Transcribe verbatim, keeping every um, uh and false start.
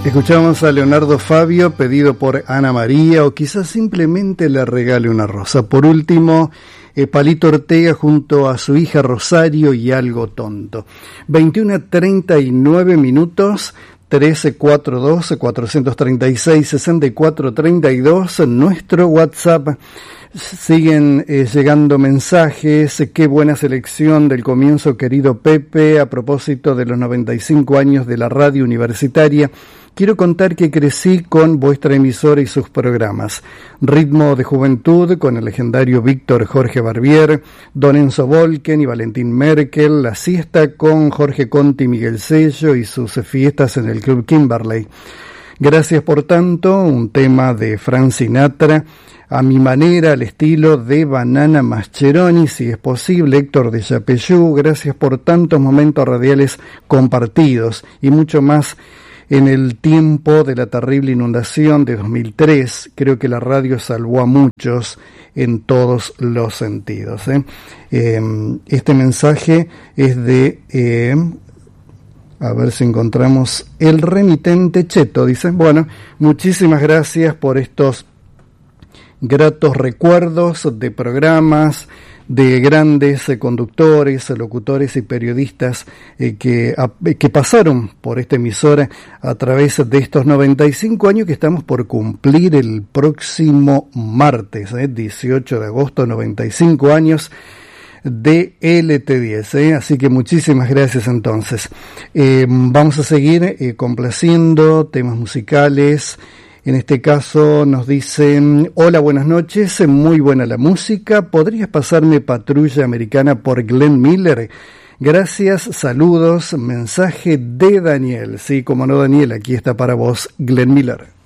Escuchamos a Leonardo Fabio, pedido por Ana María, o quizás simplemente le regale una rosa. Por último, eh, Palito Ortega junto a su hija Rosario y Algo Tonto. veintiuno treinta y nueve minutos, trece cuarenta y dos, cuatrocientos treinta y seis, sesenta y cuatro treinta y dos, nuestro WhatsApp. Siguen eh, llegando mensajes. Qué buena selección del comienzo, querido Pepe, a propósito de los noventa y cinco años de la radio universitaria. Quiero contar que crecí con vuestra emisora y sus programas. Ritmo de Juventud con el legendario Víctor Jorge Barbier, Don Enzo Volken y Valentín Merkel, La Siesta con Jorge Conti y Miguel Sello y sus fiestas en el Club Kimberley. Gracias por tanto, un tema de Frank Sinatra, a mi manera, al estilo de Banana Mascheroni, si es posible, Héctor de Yapeyú. Gracias por tantos momentos radiales compartidos y mucho más. En el tiempo de la terrible inundación de dos mil tres, creo que la radio salvó a muchos en todos los sentidos. ¿eh? Eh, este mensaje es de, eh, a ver si encontramos el remitente Cheto, dice. Bueno, muchísimas gracias por estos gratos recuerdos de programas, de grandes eh, conductores, locutores y periodistas eh, que, a, que pasaron por esta emisora a través de estos noventa y cinco años que estamos por cumplir el próximo martes, eh, dieciocho de agosto, noventa y cinco años de L T diez, ¿eh? Así que muchísimas gracias entonces. Eh, vamos a seguir eh, complaciendo temas musicales. En este caso nos dicen: hola, buenas noches, muy buena la música, ¿podrías pasarme Patrulla Americana por Glenn Miller? Gracias, saludos, mensaje de Daniel. Sí, como no, Daniel, aquí está para vos Glenn Miller.